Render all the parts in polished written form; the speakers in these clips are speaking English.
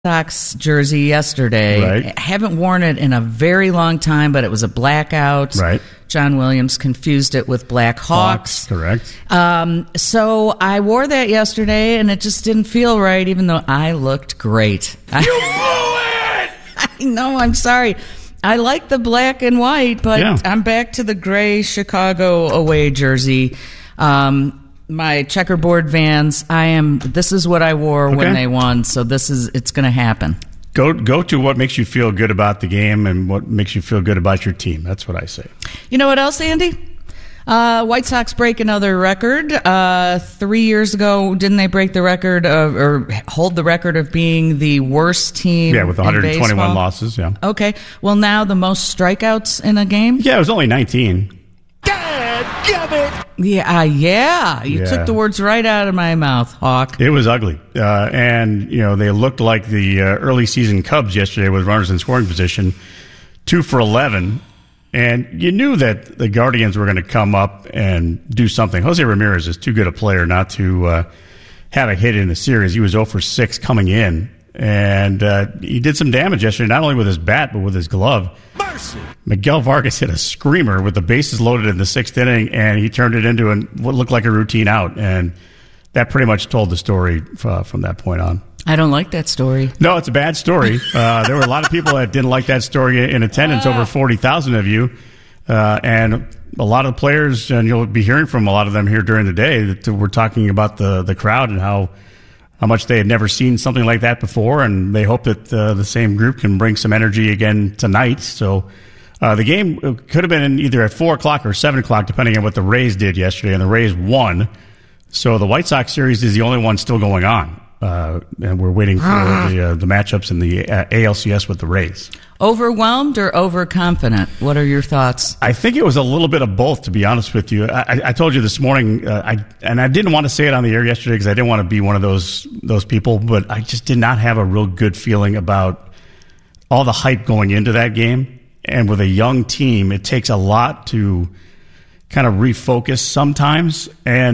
Sox jersey yesterday. Right. I haven't worn it in a very long time, but it was a blackout. Right. John Williams confused it with Black Hawks. Correct. So I wore that yesterday, and it just didn't feel right, even though I looked great. You blew it! I know, I'm sorry. I like the black and white, but Yeah. I'm back to the gray Chicago away jersey. My checkerboard Vans. This is what I wore when they won, so it's going to happen. Go to what makes you feel good about the game and what makes you feel good about your team. That's what I say. You know what else, Andy? White Sox break another record. 3 years ago, didn't they break the record or hold the record of being the worst team? Yeah, with 121 in baseball? losses. Yeah. Okay. Well, now the most strikeouts in a game. Yeah, it was only 19. Yeah. You Yeah. took the words right out of my mouth, Hawk. It was ugly. And, they looked like the early season Cubs yesterday with runners in scoring position, 2 for 11. And you knew that the Guardians were going to come up and do something. Jose Ramirez is too good a player not to have a hit in the series. He was 0 for 6 coming in. And he did some damage yesterday, not only with his bat, but with his glove. Mercy. Miguel Vargas hit a screamer with the bases loaded in the 6th inning, and he turned it into what looked like a routine out. And that pretty much told the story from that point on. I don't like that story. No, it's a bad story. There were a lot of people that didn't like that story in attendance, over 40,000 of you. And a lot of players, and you'll be hearing from a lot of them here during the day, that we're talking about the crowd and how much they had never seen something like that before, and they hope that the same group can bring some energy again tonight. So the game could have been either at 4 o'clock or 7 o'clock, depending on what the Rays did yesterday, and the Rays won. So the White Sox series is the only one still going on, and we're waiting for the matchups in the ALCS with the Rays. Overwhelmed or overconfident? What are your thoughts? I think it was a little bit of both, to be honest with you. I told you this morning, I didn't want to say it on the air yesterday because I didn't want to be one of those people, but I just did not have a real good feeling about all the hype going into that game. And with a young team, it takes a lot to kind of refocus sometimes.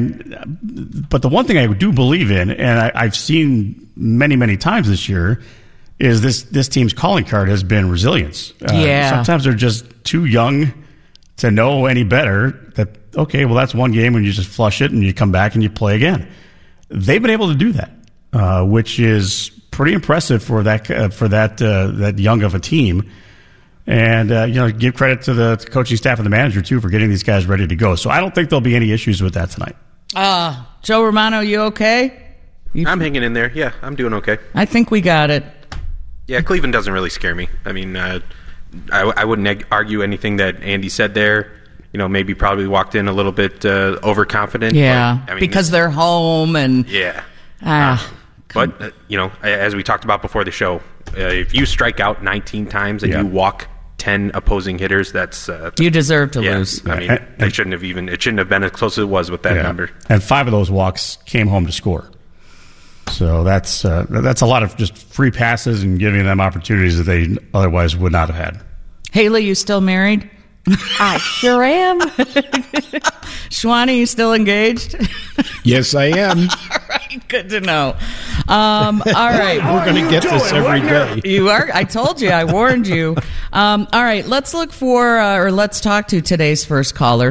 But the one thing I do believe in, and I've seen many, many times this year, is this team's calling card has been resilience. Sometimes they're just too young to know any better that, okay, well, that's one game when you just flush it and you come back and you play again. They've been able to do that, which is pretty impressive for that young of a team. And, give credit to the coaching staff and the manager, too, for getting these guys ready to go. So I don't think there'll be any issues with that tonight. Joe Romano, you okay? I'm hanging in there. Yeah, I'm doing okay. I think we got it. Yeah, Cleveland doesn't really scare me. I mean, I wouldn't argue anything that Andy said there. Maybe probably walked in a little bit overconfident. Yeah, but, because they're home and... Yeah. But, as we talked about before the show, if you strike out 19 times and you walk 10 opposing hitters, that's... you deserve to lose. I mean, it shouldn't have been as close as it was with that number. And 5 of those walks came home to score. So that's a lot of just free passes and giving them opportunities that they otherwise would not have had. Haley, you still married? I sure am. Shwani, you still engaged? Yes, I am. All right, good to know. All right. We're going to get this every day. You are. I told you. I warned you. All right. Let's look for or let's talk to today's first caller,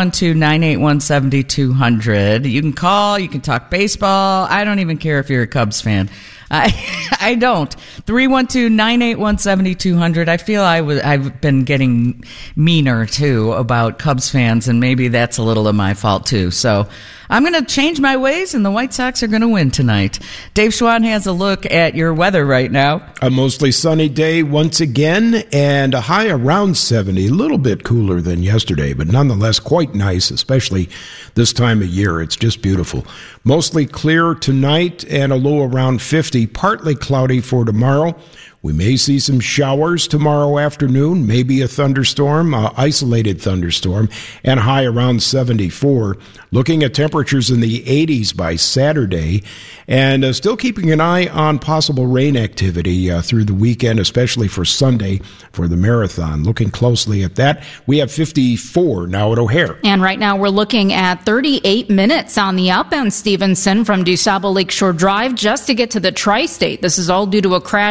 312-981-7200. You can call. You can talk baseball. I don't even care if you're a Cubs fan. I don't. 312-981-7200. I feel I've been getting meaner, too, about Cubs fans, and maybe that's a little of my fault, too. So I'm going to change my ways, and the White Sox are going to win tonight. Dave Schwann has a look at your weather right now. A mostly sunny day once again, and a high around 70. A little bit cooler than yesterday, but nonetheless quite nice, especially this time of year. It's just beautiful. Mostly clear tonight and a low around 50. Partly cloudy for tomorrow We may see some showers tomorrow afternoon, maybe a thunderstorm, isolated thunderstorm, and high around 74. Looking at temperatures in the 80s by Saturday, and still keeping an eye on possible rain activity through the weekend, especially for Sunday for the marathon. Looking closely at that, we have 54 now at O'Hare. And right now we're looking at 38 minutes on the outbound Stevenson from DuSable Lakeshore Drive just to get to the Tri-State. This is all due to a crash